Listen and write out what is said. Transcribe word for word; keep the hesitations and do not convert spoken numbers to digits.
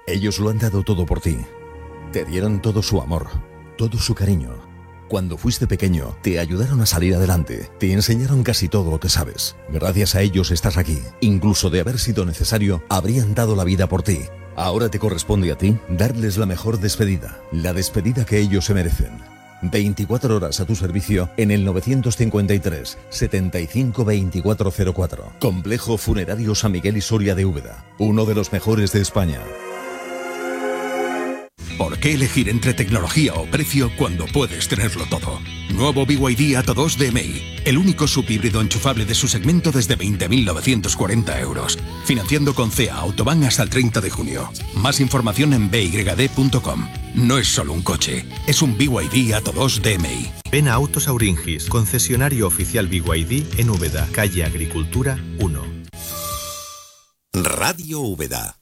Ellos lo han dado todo por ti. Te dieron todo su amor, todo su cariño. Cuando fuiste pequeño, te ayudaron a salir adelante. Te enseñaron casi todo lo que sabes. Gracias a ellos estás aquí. Incluso de haber sido necesario, habrían dado la vida por ti. Ahora te corresponde a ti darles la mejor despedida. La despedida que ellos se merecen. veinticuatro horas a tu servicio en el novecientos cincuenta y tres, setenta y cinco, veinticuatro cero cuatro. Complejo Funerario San Miguel y Soria de Úbeda. Uno de los mejores de España. ¿Por qué elegir entre tecnología o precio cuando puedes tenerlo todo? Nuevo B Y D Atto dos de M I, el único subhíbrido enchufable de su segmento desde veinte mil novecientos cuarenta euros. Financiando con C E A Autobahn hasta el treinta de junio. Más información en b y d punto com. No es solo un coche, es un B Y D Atto dos de M I. Ven a Autos Auringis, concesionario oficial B Y D en Úbeda, calle Agricultura uno. Radio Úbeda.